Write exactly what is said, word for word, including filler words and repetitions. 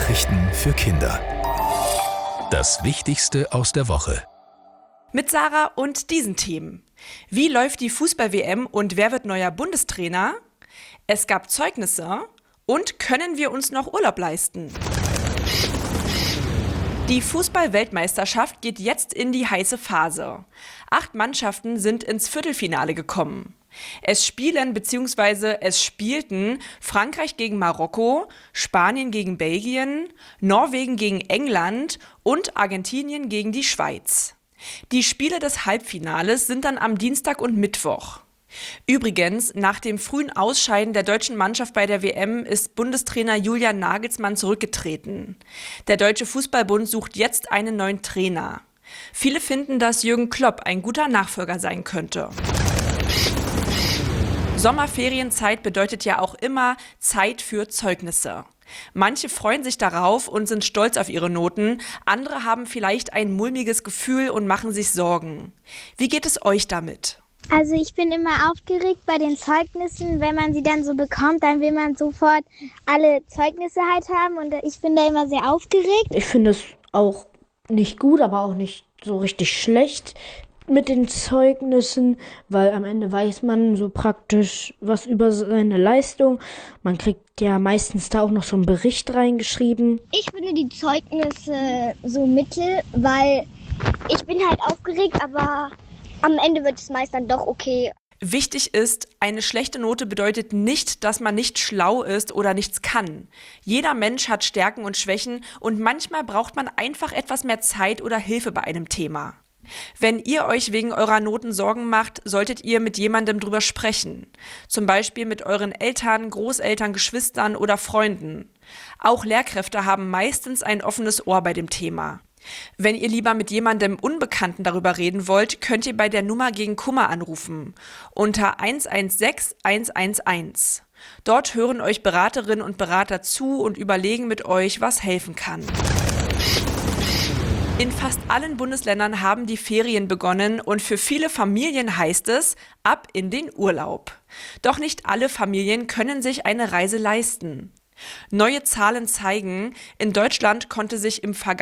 Nachrichten für Kinder. Das Wichtigste aus der Woche. Mit Sarah und diesen Themen. Wie läuft die Fußball-W M und wer wird neuer Bundestrainer? Es gab Zeugnisse und können wir uns noch Urlaub leisten? Die Fußball-Weltmeisterschaft geht jetzt in die heiße Phase. Acht Mannschaften sind ins Viertelfinale gekommen. Es spielen bzw. es spielten Frankreich gegen Marokko, Spanien gegen Belgien, Norwegen gegen England und Argentinien gegen die Schweiz. Die Spiele des Halbfinales sind dann am Dienstag und Mittwoch. Übrigens, nach dem frühen Ausscheiden der deutschen Mannschaft bei der W M ist Bundestrainer Julian Nagelsmann zurückgetreten. Der Deutsche Fußballbund sucht jetzt einen neuen Trainer. Viele finden, dass Jürgen Klopp ein guter Nachfolger sein könnte. Sommerferienzeit bedeutet ja auch immer Zeit für Zeugnisse. Manche freuen sich darauf und sind stolz auf ihre Noten, andere haben vielleicht ein mulmiges Gefühl und machen sich Sorgen. Wie geht es euch damit? Also ich bin immer aufgeregt bei den Zeugnissen. Wenn man sie dann so bekommt, dann will man sofort alle Zeugnisse halt haben und ich bin da immer sehr aufgeregt. Ich finde es auch nicht gut, aber auch nicht so richtig schlecht mit den Zeugnissen, weil am Ende weiß man so praktisch was über seine Leistung. Man kriegt ja meistens da auch noch so einen Bericht reingeschrieben. Ich finde die Zeugnisse so mittel, weil ich bin halt aufgeregt, aber am Ende wird es meist dann doch okay. Wichtig ist, eine schlechte Note bedeutet nicht, dass man nicht schlau ist oder nichts kann. Jeder Mensch hat Stärken und Schwächen und manchmal braucht man einfach etwas mehr Zeit oder Hilfe bei einem Thema. Wenn ihr euch wegen eurer Noten Sorgen macht, solltet ihr mit jemandem drüber sprechen. Zum Beispiel mit euren Eltern, Großeltern, Geschwistern oder Freunden. Auch Lehrkräfte haben meistens ein offenes Ohr bei dem Thema. Wenn ihr lieber mit jemandem Unbekannten darüber reden wollt, könnt ihr bei der Nummer gegen Kummer anrufen. Unter eins eins sechs eins eins eins. Dort hören euch Beraterinnen und Berater zu und überlegen mit euch, was helfen kann. In fast allen Bundesländern haben die Ferien begonnen und für viele Familien heißt es, ab in den Urlaub. Doch nicht alle Familien können sich eine Reise leisten. Neue Zahlen zeigen, in Deutschland konnte sich im vergangenen